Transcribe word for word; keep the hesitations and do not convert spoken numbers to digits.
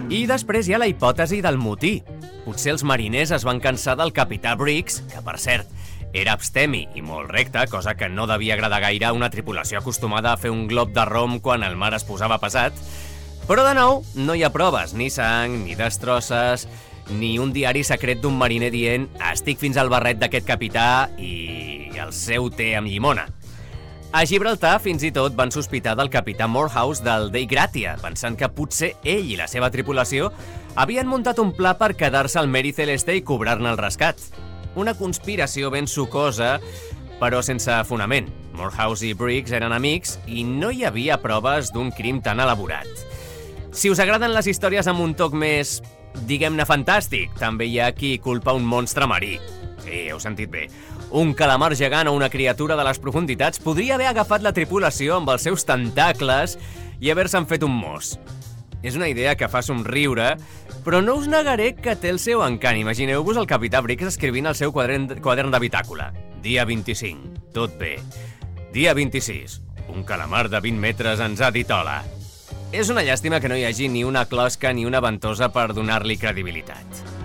I després hi ha la hipòtesi del motí. Potser els mariners es van cansar del capità Briggs, que per cert era abstemi i molt recte, cosa que no devia agradar gaire a una tripulació acostumada a fer un glob de rom quan el mar es posava pesat. Però de nou, no hi ha proves, ni sang, ni destrosses, ni un diari secret d'un mariner dient «estic fins al barret d'aquest capità i el seu té amb llimona». A Gibraltar fins i tot van sospitar del capità Morehouse del Dei Gratia, pensant que potser ell i la seva tripulació havien muntat un pla per quedar-se al Mary Celeste i cobrar-ne el rescat. Una conspiració ben sucosa, però sense fonament. Morehouse i Briggs eren amics i no hi havia proves d'un crim tan elaborat. Si us agraden les històries amb un toc més, diguem-ne, fantàstic, també hi ha qui culpa un monstre marí. Sí, heu sentit bé. Un calamar gegant o una criatura de les profunditats podria haver agafat la tripulació amb els seus tentacles i haver-se'n fet un mos. És una idea que fa somriure, però no us negaré que té el seu encant. Imagineu-vos el capità Briggs escrivint al seu quadern, quadern de bitàcola. Dia vint-i-cinc, tot bé. Dia vint-i-sis, un calamar de vint metres ens ha dit hola. És una llàstima que no hi hagi ni una closca ni una ventosa per donar-li credibilitat.